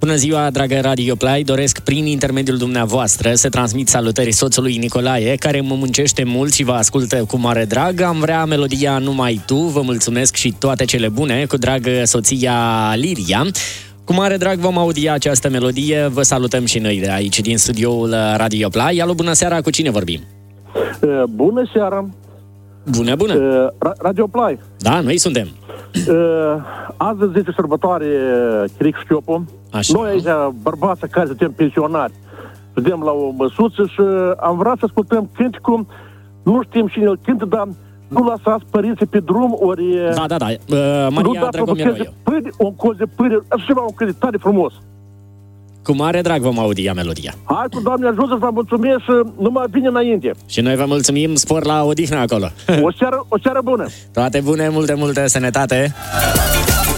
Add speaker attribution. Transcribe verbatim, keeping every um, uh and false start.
Speaker 1: Bună ziua, dragă Radio Play. Doresc prin intermediul dumneavoastră să transmit salutări soțului Nicolae, care mă muncește mult și vă ascultă cu mare drag. Am vrea melodia Numai Tu. Vă mulțumesc și toate cele bune. Cu drag, soția Liria. Cu mare drag vom audia această melodie. Vă salutăm și noi de aici, din studioul Radio Play. Alo, bună seara, cu cine vorbim?
Speaker 2: Uh, bună seara!
Speaker 1: Bună, bună!
Speaker 2: Uh, Radio Play.
Speaker 1: Da, noi suntem.
Speaker 2: Uh, azi zice sărbătoare Chiric Șchiopu. Noi aici, bărbații care suntem pensionari, suntem la o măsuță și am vrea să ascultăm cânticul, nu știm cine îl cântă, dar nu lăsați părinții pe drum, ori...
Speaker 1: Da, da, da, uh, Maria Dragomiroiu.
Speaker 2: O coze pâine, așa ceva, un credit tare frumos.
Speaker 1: Cu mare drag vom audia melodia.
Speaker 2: Hai cu Doamne ajută, vă mulțumesc și numai bine înainte.
Speaker 1: Și noi vă mulțumim, spor la odihnă acolo.
Speaker 2: O seară, o seară bună.
Speaker 1: Toate bune, multe, multe sănătate.